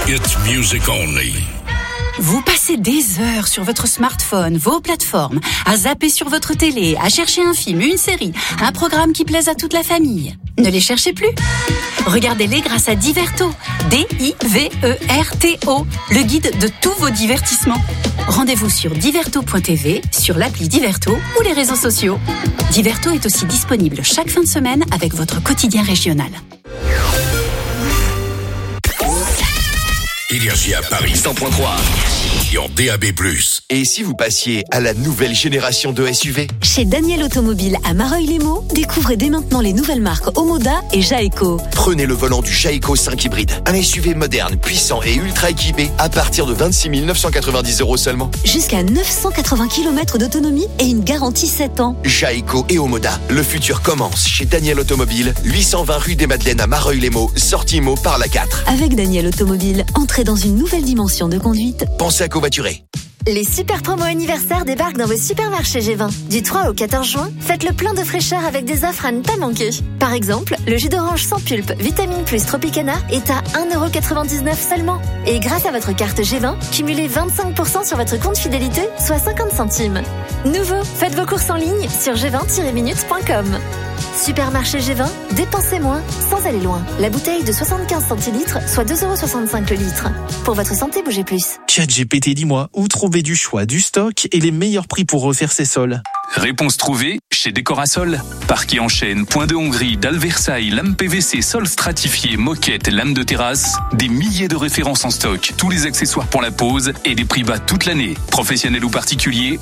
It's music only. Vous passez des heures sur votre smartphone, vos plateformes, à zapper sur votre télé, à chercher un film, une série, un programme qui plaise à toute la famille. Ne les cherchez plus. Regardez-les grâce à Diverto. D-I-V-E-R-T-O, le guide de tous vos divertissements. Rendez-vous sur diverto.tv, sur l'appli Diverto ou les réseaux sociaux. Diverto est aussi disponible chaque fin de semaine avec votre quotidien régional. Énergie à Paris 100.3 et en DAB+. Et si vous passiez à la nouvelle génération de SUV? Chez Daniel Automobile à Mareuil-les-Maux, découvrez dès maintenant les nouvelles marques Omoda et Jayco. Prenez le volant du Jayco 5 hybride, un SUV moderne, puissant et ultra équipé à partir de 26 990 € seulement. Jusqu'à 980 km d'autonomie et une garantie 7 ans. Jayco et Omoda, le futur commence chez Daniel Automobile, 820 rue des Madeleines à Mareuil-les-Maux, sortie Meaux par la 4. Avec Daniel Automobile, entrez dans une nouvelle dimension de conduite. Pensez à covoiturer. Les super promos anniversaires débarquent dans vos supermarchés G20. Du 3 au 14 juin, faites le plein de fraîcheur avec des offres à ne pas manquer. Par exemple, le jus d'orange sans pulpe Vitamine Plus Tropicana est à 1,99€ seulement. Et grâce à votre carte G20, cumulez 25% sur votre compte fidélité, soit 50 centimes. Nouveau, faites vos courses en ligne sur g20-minutes.com. Supermarché G20, dépensez moins sans aller loin. La bouteille de 75 centilitres, soit 2,65€ le litre. Pour votre santé, bougez plus. ChatGPT, dis-moi, où trouver du choix, du stock et les meilleurs prix pour refaire ses sols? Réponse trouvée chez Décorasol. Parquet en chêne, point de Hongrie, dalle Versailles, lame PVC, sol stratifié, moquette, lame de terrasse. Des milliers de références en stock. Tous les accessoires pour la pose et des prix bas toute l'année. Professionnels ou particuliers,